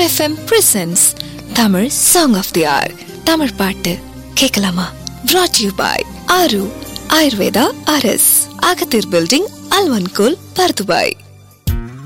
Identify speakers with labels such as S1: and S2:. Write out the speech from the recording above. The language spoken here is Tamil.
S1: Time FM presents Tamil Song of the Hour. Tamil பாட்டு கேட்கலாமா? Brought to you by ஆரு ஆயுர்வேதா RS, அகத்தீர் பில்டிங், அல்வன்கோல், பர்துபாய்.